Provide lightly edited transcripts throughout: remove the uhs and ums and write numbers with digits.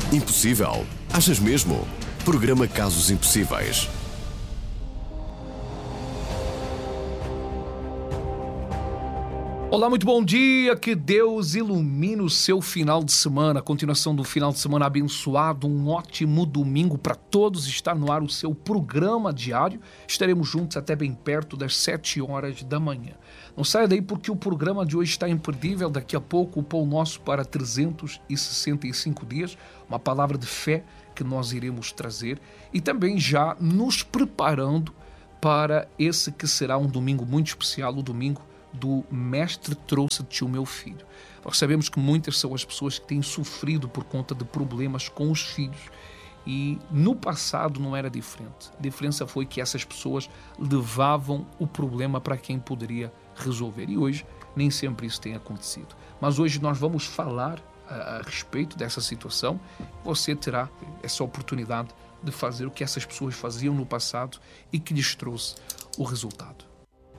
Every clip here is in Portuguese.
Impossível? Achas mesmo? Programa Casos Impossíveis. Olá, muito bom dia, que Deus ilumine o seu final de semana, a continuação do final de semana abençoado, um ótimo domingo para todos. Está no ar o seu programa diário, estaremos juntos até bem perto das 7 horas da manhã. Não saia daí porque o programa de hoje está imperdível. Daqui a pouco o Pão Nosso para 365 dias, uma palavra de fé que nós iremos trazer e também já nos preparando para esse que será um domingo muito especial, o domingo do Mestre Trouxe-te o meu filho. Nós sabemos que muitas são as pessoas que têm sofrido por conta de problemas com os filhos e no passado não era diferente. A diferença foi que essas pessoas levavam o problema para quem poderia resolver e hoje nem sempre isso tem acontecido. Mas hoje nós vamos falar a respeito dessa situação. Você terá essa oportunidade de fazer o que essas pessoas faziam no passado e que lhes trouxe o resultado.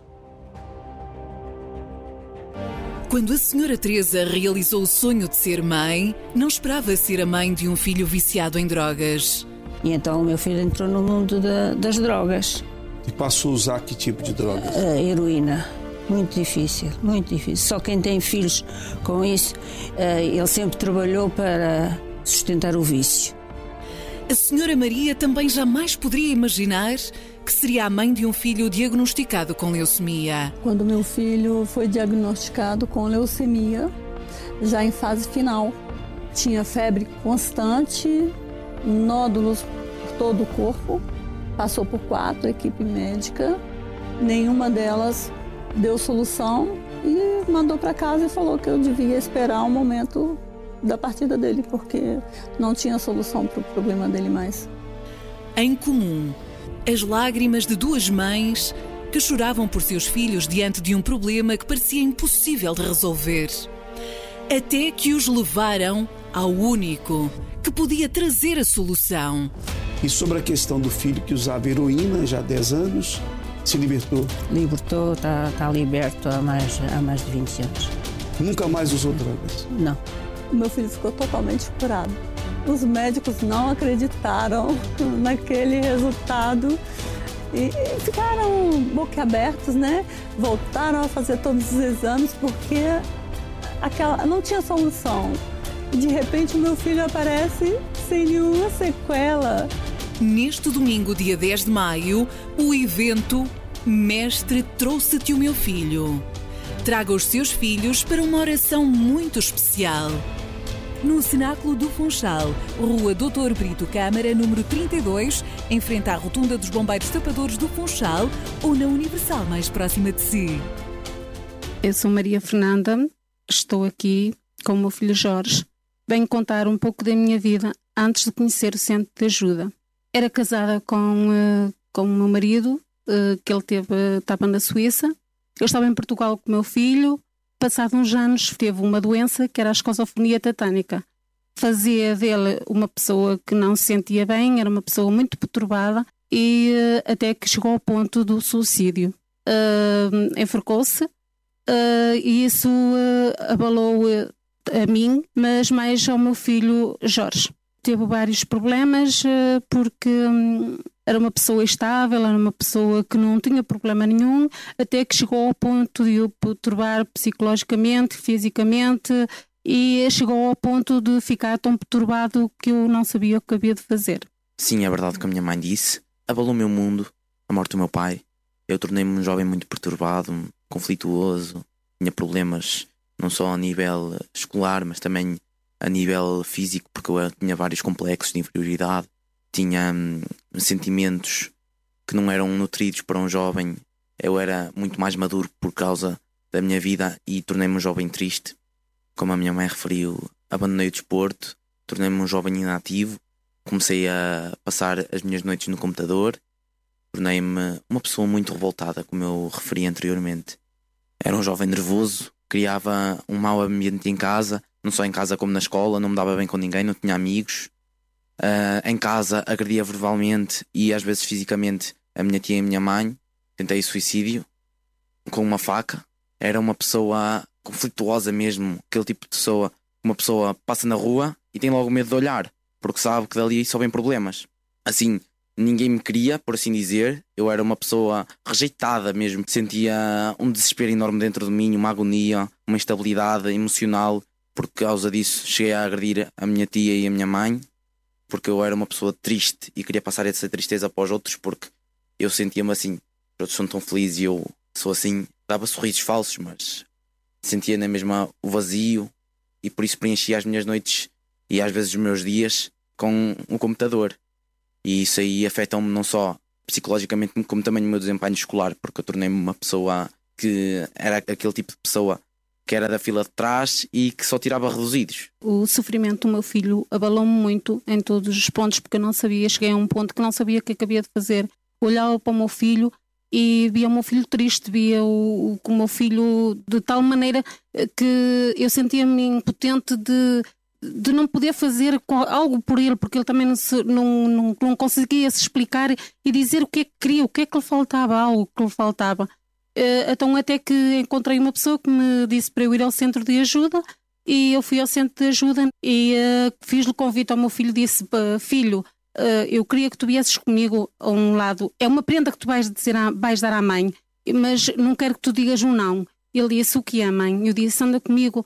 Quando a senhora Teresa realizou o sonho de ser mãe, não esperava ser a mãe de um filho viciado em drogas. E então o meu filho entrou no mundo das drogas. E passou a usar que tipo de drogas? A heroína. Muito difícil, muito difícil. Só quem tem filhos com isso, ele sempre trabalhou para sustentar o vício. A senhora Maria também jamais poderia imaginar que seria a mãe de um filho diagnosticado com leucemia. Quando meu filho foi diagnosticado com leucemia, já em fase final, tinha febre constante, nódulos por todo o corpo, passou por 4 equipes médicas, nenhuma delas deu solução e mandou para casa e falou que eu devia esperar o momento da partida dele, porque não tinha solução para o problema dele mais. Em comum, as lágrimas de duas mães que choravam por seus filhos diante de um problema que parecia impossível de resolver. Até que os levaram ao único que podia trazer a solução. E sobre a questão do filho que usava heroína já há 10 anos, se libertou? Libertou, está liberto há mais de 20 anos. Nunca mais usou drogas? Não. O meu filho ficou totalmente curado. Os médicos não acreditaram naquele resultado e ficaram boquiabertos, né? Voltaram a fazer todos os exames porque não tinha solução. De repente, o meu filho aparece sem nenhuma sequela. Neste domingo, dia 10 de maio, o evento Mestre Trouxe-te o meu filho. Traga os seus filhos para uma oração muito especial. No Cenáculo do Funchal, Rua Doutor Brito Câmara, número 32, em frente à Rotunda dos Bombeiros Tapadores do Funchal ou na Universal mais próxima de si. Eu sou Maria Fernanda, estou aqui com o meu filho Jorge. Venho contar um pouco da minha vida antes de conhecer o Centro de Ajuda. Era casada com o meu marido, que ele estava na Suíça. Eu estava em Portugal com o meu filho. Passado uns anos, teve uma doença que era a esquizofrenia tetânica. Fazia dele uma pessoa que não se sentia bem, era uma pessoa muito perturbada e até que chegou ao ponto do suicídio. Enforcou-se e isso abalou a mim, mas mais ao meu filho Jorge. Teve vários problemas porque era uma pessoa estável, era uma pessoa que não tinha problema nenhum, até que chegou ao ponto de o perturbar psicologicamente, fisicamente, e chegou ao ponto de ficar tão perturbado que eu não sabia o que havia de fazer. Sim, é verdade o que a minha mãe disse. Abalou o meu mundo, a morte do meu pai. Eu tornei-me um jovem muito perturbado, conflituoso, tinha problemas não só a nível escolar, mas também a nível físico, porque eu tinha vários complexos de inferioridade. Tinha sentimentos que não eram nutridos para um jovem. Eu era muito mais maduro por causa da minha vida e tornei-me um jovem triste. Como a minha mãe referiu, abandonei o desporto, tornei-me um jovem inativo. Comecei a passar as minhas noites no computador. Tornei-me uma pessoa muito revoltada, como eu referi anteriormente. Era um jovem nervoso, criava um mau ambiente em casa, não só em casa como na escola, não me dava bem com ninguém, não tinha amigos. Em casa agredia verbalmente e às vezes fisicamente a minha tia e a minha mãe. Tentei suicídio com uma faca. Era uma pessoa conflituosa mesmo, aquele tipo de pessoa. Uma pessoa passa na rua e tem logo medo de olhar. porque sabe que dali só vem problemas. Assim, ninguém me queria, por assim dizer. Eu era uma pessoa rejeitada mesmo. Sentia um desespero enorme dentro de mim, uma agonia, uma instabilidade emocional. Por causa disso cheguei a agredir a minha tia e a minha mãe, porque eu era uma pessoa triste e queria passar essa tristeza para os outros, porque eu sentia-me assim. Os outros são tão felizes e eu sou assim. Dava sorrisos falsos, mas sentia na mesma o vazio, e por isso preenchia as minhas noites e às vezes os meus dias com um computador. E isso aí afeta-me não só psicologicamente como também no meu desempenho escolar, porque eu tornei-me uma pessoa que era aquele tipo de pessoa que era da fila de trás e que só tirava reduzidos. O sofrimento do meu filho abalou-me muito em todos os pontos, porque eu não sabia, cheguei a um ponto que não sabia o que havia de fazer. Olhava para o meu filho e via o meu filho triste, via o meu filho de tal maneira que eu sentia-me impotente de não poder fazer algo por ele, porque ele também não conseguia se explicar e dizer o que é que queria, o que é que lhe faltava, algo que lhe faltava. Então até que encontrei uma pessoa que me disse para eu ir ao centro de ajuda, e eu fui ao centro de ajuda e fiz-lhe convite ao meu filho. Disse: filho, eu queria que tu viesses comigo a um lado, é uma prenda que tu vais dar à mãe, mas não quero que tu digas um não. Ele disse: o que é, mãe? Eu disse: anda comigo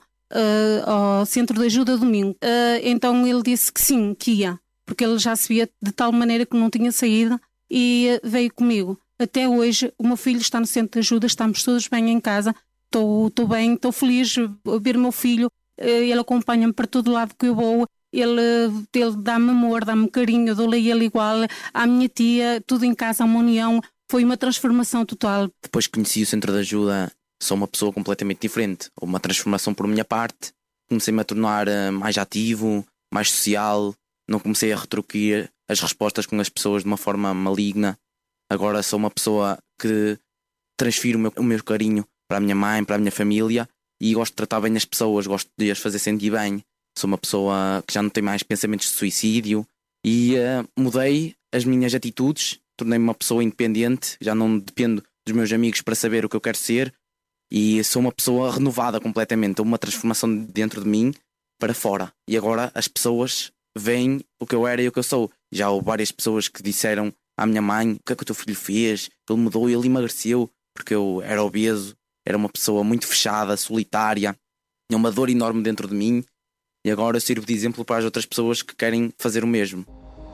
ao centro de ajuda domingo. Então ele disse que sim, que ia, porque ele já se via de tal maneira que não tinha saída, e veio comigo. Até hoje o meu filho está no centro de ajuda, estamos todos bem em casa, estou bem, estou feliz de ver o meu filho. Ele acompanha-me para todo lado que eu vou, ele dá-me amor, dá-me carinho, eu dou-lhe ele igual, à minha tia, tudo em casa, uma união. Foi uma transformação total. Depois que conheci o centro de ajuda, sou uma pessoa completamente diferente. Houve uma transformação por minha parte, comecei-me a tornar mais ativo, mais social, não comecei a retruquir as respostas com as pessoas de uma forma maligna. Agora sou uma pessoa que transfiro o meu carinho para a minha mãe, para a minha família, e gosto de tratar bem as pessoas, gosto de as fazer sentir bem. Sou uma pessoa que já não tem mais pensamentos de suicídio e mudei as minhas atitudes, tornei-me uma pessoa independente, já não dependo dos meus amigos para saber o que eu quero ser, e sou uma pessoa renovada completamente. Houve uma transformação dentro de mim para fora, e agora as pessoas veem o que eu era e o que eu sou. Já houve várias pessoas que disseram à minha mãe: o que é que o teu filho fez? Ele mudou, ele emagreceu, porque eu era obeso, era uma pessoa muito fechada, solitária, tinha uma dor enorme dentro de mim, e agora eu sirvo de exemplo para as outras pessoas que querem fazer o mesmo.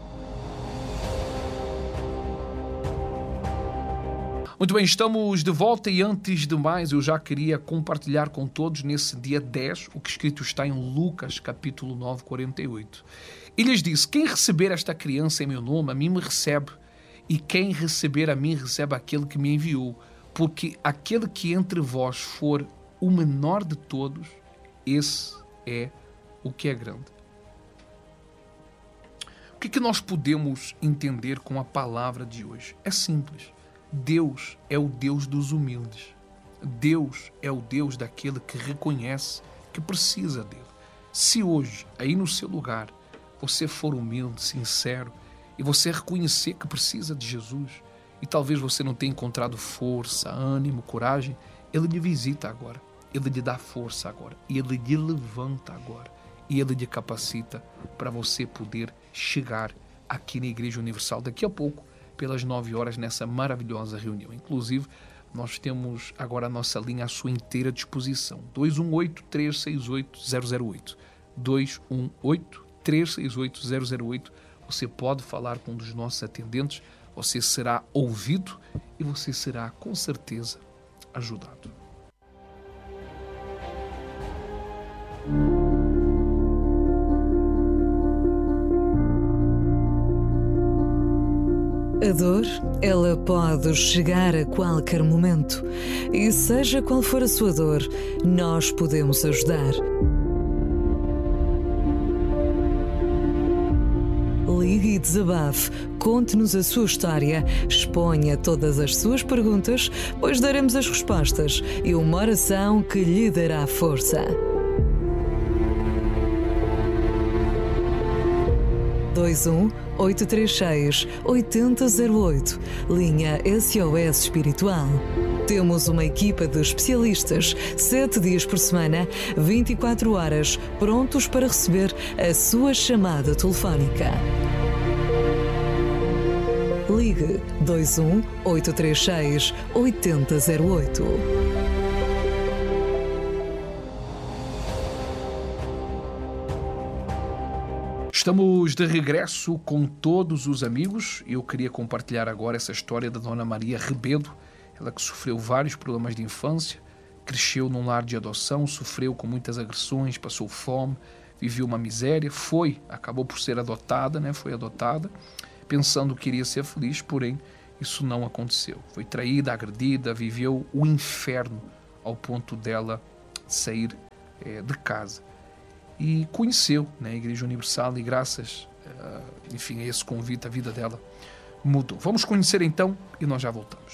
Muito bem, estamos de volta, e antes de mais eu já queria compartilhar com todos nesse dia 10 o que escrito está em Lucas capítulo 9, 48. Ele lhes disse: quem receber esta criança em meu nome, a mim me recebe, e quem receber a mim recebe aquele que me enviou, porque aquele que entre vós for o menor de todos, esse é o que é grande. O que nós podemos entender com a palavra de hoje? É simples. Deus é o Deus dos humildes. Deus é o Deus daquele que reconhece que precisa dele. Se hoje, aí no seu lugar, você for humilde, sincero, e você reconhecer que precisa de Jesus, e talvez você não tenha encontrado força, ânimo, coragem, Ele lhe visita agora, Ele lhe dá força agora, e Ele lhe levanta agora, e Ele lhe capacita para você poder chegar aqui na Igreja Universal daqui a pouco, pelas 9 horas, nessa maravilhosa reunião. Inclusive, nós temos agora a nossa linha à sua inteira disposição. 218-368-008. 218-368-008. Você pode falar com um dos nossos atendentes, você será ouvido e você será, com certeza, ajudado. A dor, ela pode chegar a qualquer momento. E seja qual for a sua dor, nós podemos ajudar. Ligue e desabafe, conte-nos a sua história, exponha todas as suas perguntas, pois daremos as respostas e uma oração que lhe dará força. 21 836 8008, linha SOS Espiritual. Temos uma equipa de especialistas, 7 dias por semana, 24 horas, prontos para receber a sua chamada telefónica. Ligue 21 836 8008. Estamos de regresso com todos os amigos e eu queria compartilhar agora essa história da Dona Maria Ribedo, ela que sofreu vários problemas de infância, cresceu num lar de adoção, sofreu com muitas agressões, passou fome, viveu uma miséria, acabou por ser adotada, foi adotada, pensando que iria ser feliz, porém isso não aconteceu. Foi traída, agredida, viveu o inferno ao ponto dela sair de casa. E conheceu a Igreja Universal e graças a esse convite a vida dela mudou. Vamos conhecer então e nós já voltamos.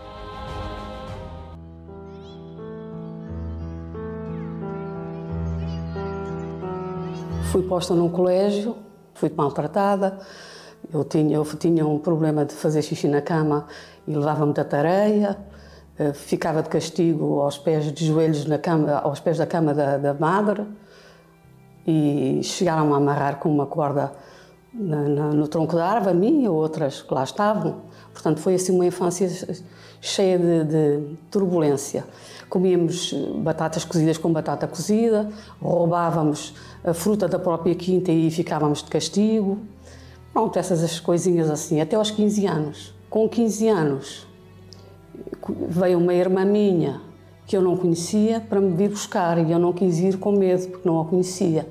Fui posta num colégio, fui maltratada, eu tinha um problema de fazer xixi na cama e levava-me da tareia, ficava de castigo aos pés de joelhos na cama, aos pés da cama da madre, e chegaram a amarrar com uma corda no tronco da árvore, a mim e outras que lá estavam. Portanto, foi assim uma infância cheia de turbulência. Comíamos batatas cozidas com batata cozida, roubávamos a fruta da própria quinta e ficávamos de castigo. Pronto, essas coisinhas assim, até aos 15 anos. Com 15 anos, veio uma irmã minha que eu não conhecia para me vir buscar e eu não quis ir com medo porque não a conhecia.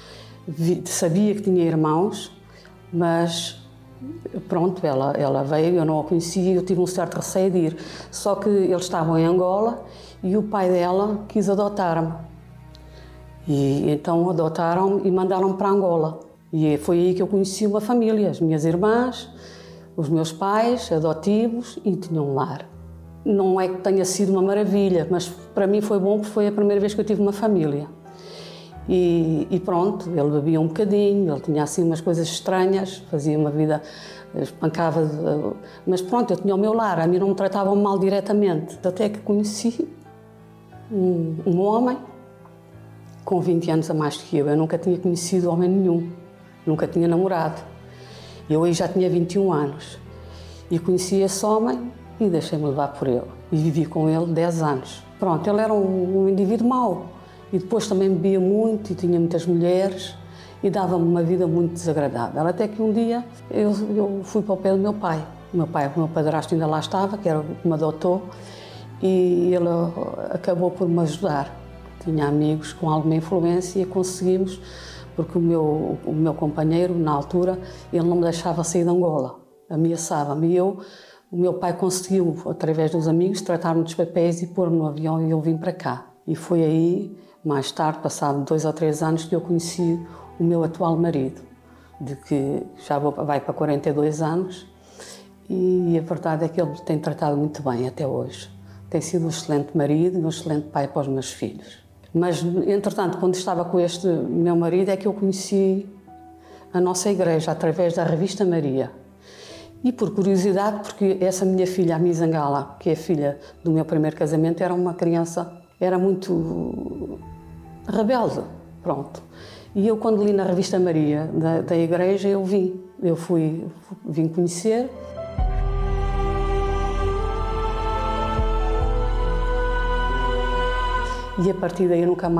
Sabia que tinha irmãos, mas pronto, ela veio, eu não a conhecia e eu tive um certo receio de ir. Só que eles estavam em Angola e o pai dela quis adotar-me. E então adotaram-me e mandaram-me para Angola. E foi aí que eu conheci uma família, as minhas irmãs, os meus pais adotivos e tinham um lar. Não é que tenha sido uma maravilha, mas para mim foi bom porque foi a primeira vez que eu tive uma família. E pronto, ele bebia um bocadinho, ele tinha assim umas coisas estranhas, fazia uma vida, espancava, mas pronto, eu tinha o meu lar, a mim não me tratavam mal diretamente. Até que conheci um homem com 20 anos a mais que eu nunca tinha conhecido homem nenhum, nunca tinha namorado. Eu aí já tinha 21 anos e conheci esse homem e deixei-me levar por ele. E vivi com ele 10 anos. Pronto, ele era um indivíduo mau. E depois também bebia muito e tinha muitas mulheres e dava-me uma vida muito desagradável. Até que um dia eu fui para o pé do meu pai. O meu padrasto ainda lá estava, que era o que me adotou, e ele acabou por me ajudar. Tinha amigos com alguma influência e conseguimos, porque o meu companheiro, na altura, ele não me deixava sair de Angola, ameaçava-me. E o meu pai conseguiu, através dos amigos, tratar-me dos papéis e pôr-me no avião e eu vim para cá. E foi aí, mais tarde, passado 2 ou 3 anos, que eu conheci o meu atual marido, de que já vai para 42 anos e a verdade é que ele me tem tratado muito bem até hoje. Tem sido um excelente marido e um excelente pai para os meus filhos. Mas, entretanto, quando estava com este meu marido é que eu conheci a nossa igreja através da revista Maria. E por curiosidade, porque essa minha filha, a Mizangala, que é a filha do meu primeiro casamento, era uma criança, era muito rebelde, pronto. E eu, quando li na revista Maria da igreja, eu vim conhecer. E a partir daí eu nunca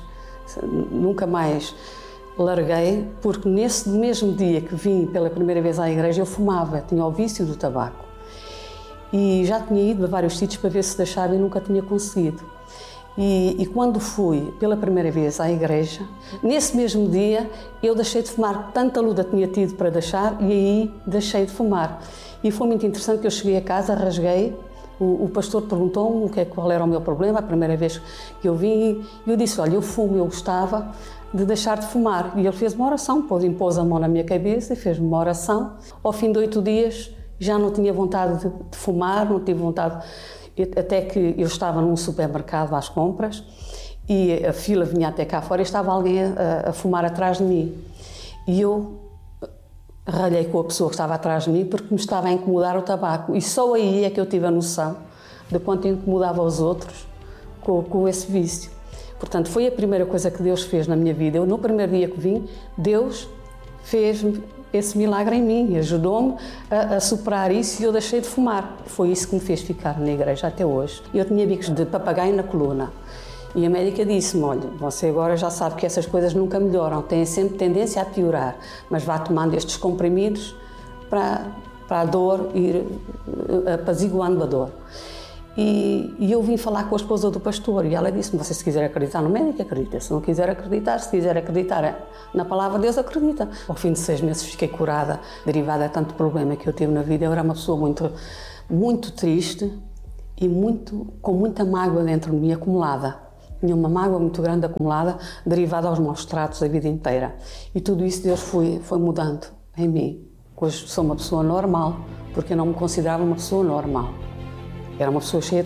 mais larguei, porque nesse mesmo dia que vim pela primeira vez à igreja eu fumava, tinha o vício do tabaco. E já tinha ido a vários sítios para ver se deixava e nunca tinha conseguido. E quando fui pela primeira vez à igreja, nesse mesmo dia eu deixei de fumar, tanta luta tinha tido para deixar e aí deixei de fumar. E foi muito interessante que eu cheguei a casa, rasguei, o pastor perguntou-me qual era o meu problema, a primeira vez que eu vim, e eu disse, olha, eu fumo, eu gostava de deixar de fumar. E ele fez uma oração, impôs a mão na minha cabeça e fez-me uma oração. Ao fim de 8 dias já não tinha vontade de fumar, não tive vontade, até que eu estava num supermercado às compras e a fila vinha até cá fora e estava alguém a fumar atrás de mim. E eu ralhei com a pessoa que estava atrás de mim porque me estava a incomodar o tabaco. E só aí é que eu tive a noção de quanto incomodava os outros com esse vício. Portanto, foi a primeira coisa que Deus fez na minha vida. Eu, no primeiro dia que vim, Deus fez esse milagre em mim, ajudou-me a superar isso e eu deixei de fumar. Foi isso que me fez ficar na igreja até hoje. Eu tinha bicos de papagaio na coluna e a médica disse-me, olha, você agora já sabe que essas coisas nunca melhoram, têm sempre tendência a piorar, mas vá tomando estes comprimidos para a dor ir apaziguando a dor. E eu vim falar com a esposa do pastor e ela disse-me, você se quiser acreditar no médico, acredita. Se não quiser acreditar, se quiser acreditar na palavra de Deus, acredita. Ao fim de 6 meses fiquei curada, derivada de tanto problema que eu tive na vida. Eu era uma pessoa muito triste e com muita mágoa dentro de mim acumulada. Tinha uma mágoa muito grande acumulada, derivada aos maus tratos a vida inteira. E tudo isso Deus foi mudando em mim. Hoje sou uma pessoa normal, porque eu não me considerava uma pessoa normal. Era uma pessoa cheia